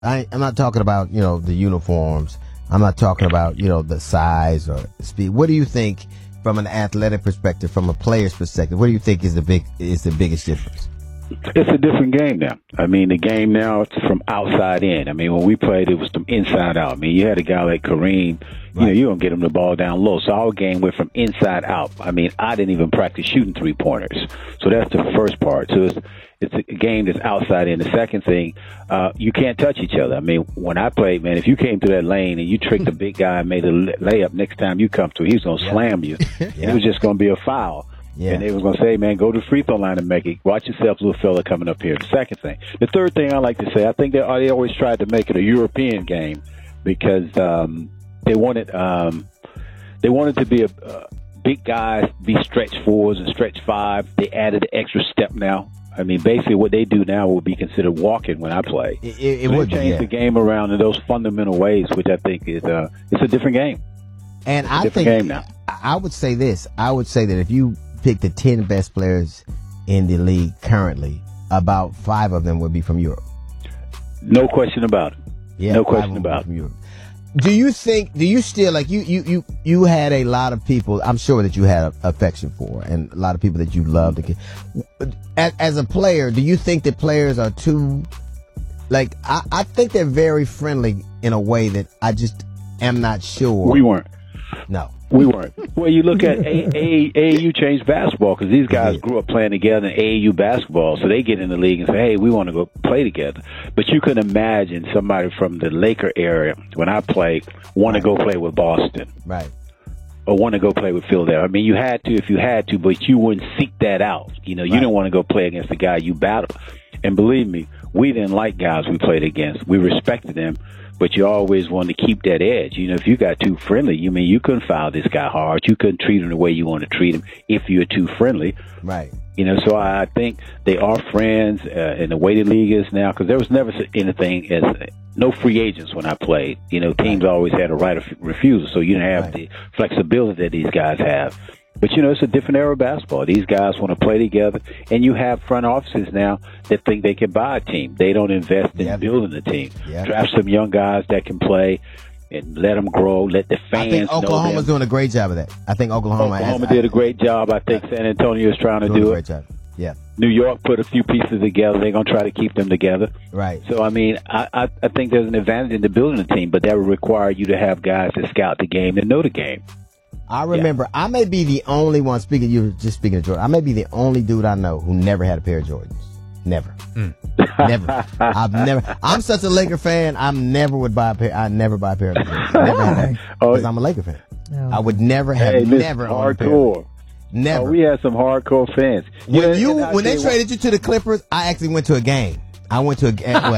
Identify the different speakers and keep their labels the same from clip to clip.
Speaker 1: I'm not talking about, the uniforms. I'm not talking about, the size or speed. What do you think from an athletic perspective, from a player's perspective? What do you think is the biggest difference?
Speaker 2: It's a different game now. I mean, the game now, it's from outside in. I mean, when we played, it was from inside out. I mean, you had a guy like Kareem, you don't get him the ball down low. So our game went from inside out. I mean, I didn't even practice shooting three-pointers. So that's the first part. So it's a game that's outside in. The second thing, you can't touch each other. I mean, when I played, man, if you came through that lane and you tricked a big guy and made a layup, next time you come through, he's going to slam you. It was just going to be a foul. Yeah. And they was going to say, man, go to the free throw line and make it. Watch yourself, little fella coming up here. The second thing. The third thing I like to say, I think they always tried to make it a European game because they wanted to be a big guys, be stretch fours and stretch five. They added an extra step now. I mean, basically what they do now would be considered walking when I play.
Speaker 1: It would
Speaker 2: change the game around in those fundamental ways, which I think is it's a different game.
Speaker 1: And I think game now. I would say this. I would say that if you pick the 10 best players in the league currently, about 5 of them would be from Europe.
Speaker 2: No question about it.
Speaker 1: Yeah,
Speaker 2: no question about it.
Speaker 1: Europe. Do you still, like, you had a lot of people, I'm sure that you had affection for, and a lot of people that you loved. As a player, do you think that players are too, like, I think they're very friendly in a way that I just am not sure.
Speaker 2: We weren't.
Speaker 1: No.
Speaker 2: We weren't. Well, you look at AAU changed basketball because these guys grew up playing together in AAU basketball, so they get in the league and say, hey, we want to go play together. But you can imagine somebody from the Laker area, when I played, want to go play with Boston.
Speaker 1: Right.
Speaker 2: Or want to go play with Philadelphia. I mean, you had to if you had to, but you wouldn't seek that out. You didn't want to go play against the guy you battled. And believe me, we didn't like guys we played against. We respected them. But you always want to keep that edge. If you got too friendly, you couldn't foul this guy hard. You couldn't treat him the way you want to treat him if you're too friendly.
Speaker 1: Right.
Speaker 2: So I think they are friends in the way the league is now, because there was never anything as no free agents when I played. Teams always had a right of refusal, so you didn't have the flexibility that these guys have. But, it's a different era of basketball. These guys want to play together, and you have front offices now that think they can buy a team. They don't invest in building a team. Draft some young guys that can play and let them grow, let the fans know.
Speaker 1: I think Oklahoma's doing a great job of that. I think Oklahoma
Speaker 2: did a great job. I think San Antonio is trying to do
Speaker 1: a great job. Yeah.
Speaker 2: New York put a few pieces together. They're going to try to keep them together.
Speaker 1: Right.
Speaker 2: So, I think there's an advantage in the building a team, but that would require you to have guys that scout the game and know the game.
Speaker 1: I remember, I may be the only one, speaking of Jordan, I may be the only dude I know who never had a pair of Jordans. Never. Never. I'm such a Laker fan, I never buy a pair of Jordans. Never had that. Because I'm a Laker fan. I would never have, never owned a pair of Jordans. Never.
Speaker 2: We had some hardcore fans.
Speaker 1: When they traded you to the Clippers, I actually went to a game. I went to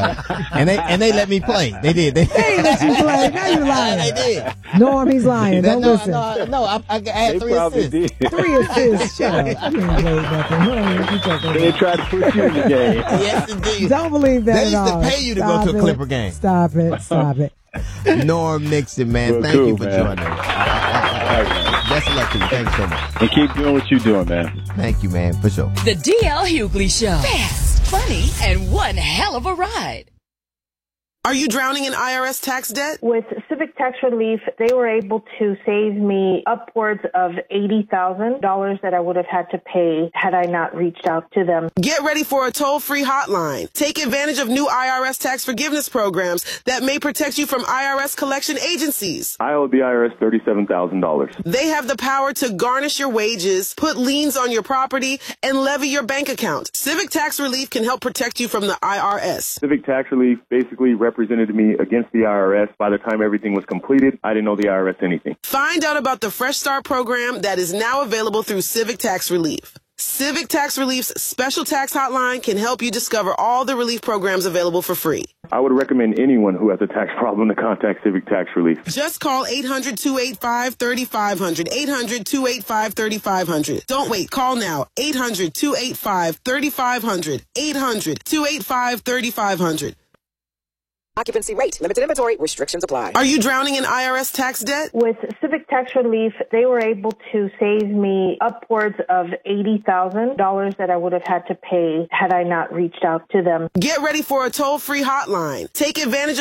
Speaker 1: and they let me play. They did. They
Speaker 3: let you play. Now you lying.
Speaker 1: They did.
Speaker 3: Norm, he's lying. Don't listen.
Speaker 1: No, I had 3 assists.
Speaker 2: Did.
Speaker 3: 3 assists. Shut up. You ain't played nothing.
Speaker 2: They tried to put you in the game.
Speaker 1: Yes, indeed.
Speaker 3: Don't believe that
Speaker 1: at all.
Speaker 3: They
Speaker 1: used to pay you to go to a Clipper game.
Speaker 3: Stop it.
Speaker 1: Norm Nixon, man. Thank you for joining us. Best of luck to you. Thanks so much.
Speaker 2: And keep doing what you're doing, man.
Speaker 1: Thank you, man, for sure.
Speaker 4: The DL Hughley Show. Fast, funny, and one hell of a ride.
Speaker 5: Are you drowning in IRS tax debt?
Speaker 6: With Civic Tax Relief, they were able to save me upwards of $80,000 that I would have had to pay had I not reached out to them.
Speaker 5: Get ready for a toll-free hotline. Take advantage of new IRS tax forgiveness programs that may protect you from IRS collection agencies.
Speaker 7: I owe the IRS $37,000.
Speaker 5: They have the power to garnish your wages, put liens on your property, and levy your bank account. Civic Tax Relief can help protect you from the IRS.
Speaker 7: Civic Tax Relief basically represented me against the IRS. By the time everything was completed, I didn't owe the IRS anything.
Speaker 5: Find out about the Fresh Start program that is now available through Civic Tax Relief. Civic Tax Relief's special tax hotline can help you discover all the relief programs available for free.
Speaker 7: I would recommend anyone who has a tax problem to contact Civic Tax Relief.
Speaker 5: Just call 800-285-3500. 800-285-3500. Don't wait. Call now. 800-285-3500. 800-285-3500.
Speaker 8: Occupancy rate. Limited inventory. Restrictions apply.
Speaker 5: Are you drowning in IRS tax debt?
Speaker 6: With Civic Tax Relief, they were able to save me upwards of $80,000 that I would have had to pay had I not reached out to them.
Speaker 5: Get ready for a toll-free hotline. Take advantage of